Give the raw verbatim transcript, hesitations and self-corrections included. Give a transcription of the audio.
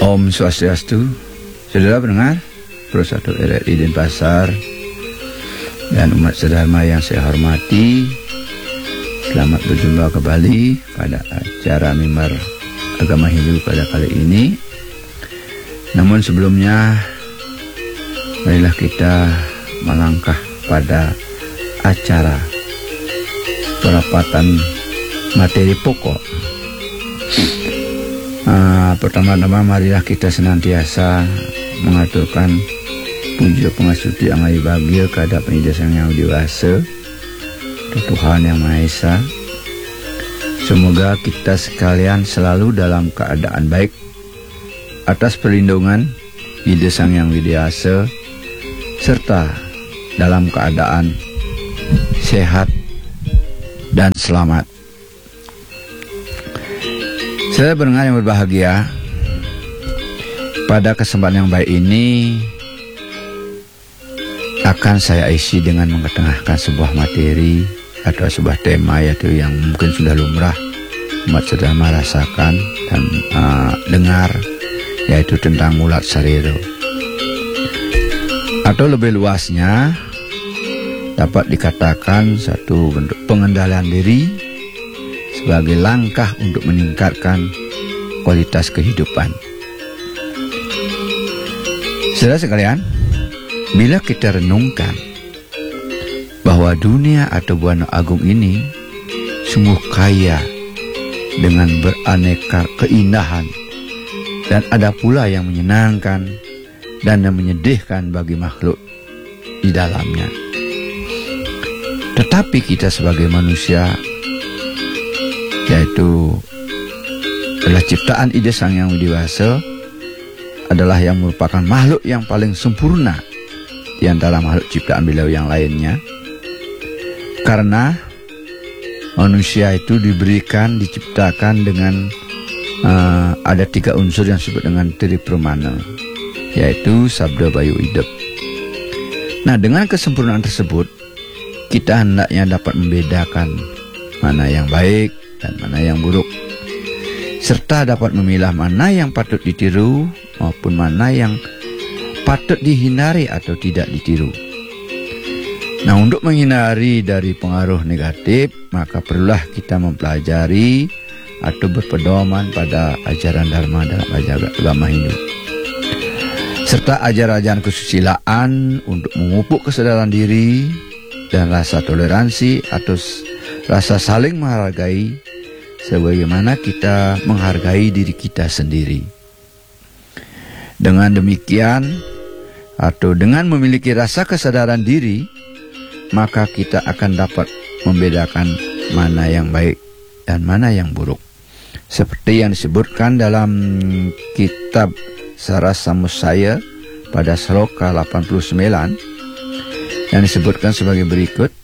Om Swastiastu, saudara pendengar Prosatu R R I Denpasar dan umat sedharma yang saya hormati, selamat berjumpa kembali pada acara Mimbar Agama Hindu pada kali ini. Namun sebelumnya, marilah kita melangkah pada acara perapatan materi pokok. Uh, pertama-tama marilah kita senantiasa mengaturkan puja pengasuti angai bagya kepada penyedasan yang dewasa, Tuhan yang Maha Esa. Semoga kita sekalian selalu dalam keadaan baik atas perlindungan Ida Sang Yang Widiasa, serta dalam keadaan sehat dan selamat. Saya pendengar yang berbahagia, pada kesempatan yang baik ini akan saya isi dengan mengetengahkan sebuah materi atau sebuah tema, yaitu yang mungkin sudah lumrah umat sedharma rasakan dan uh, dengar, yaitu tentang mulat sariro. Atau lebih luasnya dapat dikatakan satu bentuk pengendalian diri sebagai langkah untuk meningkatkan kualitas kehidupan. Saudara sekalian, bila kita renungkan bahwa dunia atau Buana Agung ini sungguh kaya dengan beraneka keindahan, dan ada pula yang menyenangkan dan yang menyedihkan bagi makhluk di dalamnya. Tetapi kita sebagai manusia, yaitu adalah ciptaan Ida Sang Yang Widiwasa, adalah yang merupakan makhluk yang paling sempurna di antara makhluk ciptaan beliau yang lainnya. Karena manusia itu diberikan, diciptakan dengan uh, ada tiga unsur yang disebut dengan Tripramana, yaitu Sabda Bayu Idep. Nah, dengan kesempurnaan tersebut, kita hendaknya dapat membedakan mana yang baik dan mana yang buruk, serta dapat memilah mana yang patut ditiru maupun mana yang patut dihindari atau tidak ditiru. Nah, untuk menghindari dari pengaruh negatif, maka perlulah kita mempelajari atau berpedoman pada ajaran Dharma dalam ajaran agama Hindu, serta ajaran-ajaran kesusilaan untuk memupuk kesadaran diri dan rasa toleransi atau rasa saling menghargai, sebagaimana kita menghargai diri kita sendiri. Dengan demikian, atau dengan memiliki rasa kesadaran diri, maka kita akan dapat membedakan mana yang baik dan mana yang buruk. Seperti yang disebutkan dalam kitab Sarasamusaya pada sloka delapan puluh sembilan, yang disebutkan sebagai berikut: